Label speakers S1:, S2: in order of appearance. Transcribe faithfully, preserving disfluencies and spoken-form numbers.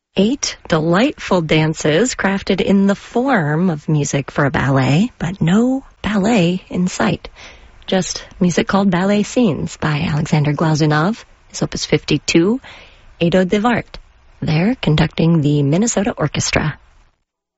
S1: Eight delightful dances crafted in the form of music for a ballet, but no ballet in sight. Just music called Ballet Scenes by Alexander Glazunov, his opus fifty-two, Edo de Wart. They're conducting the Minnesota Orchestra.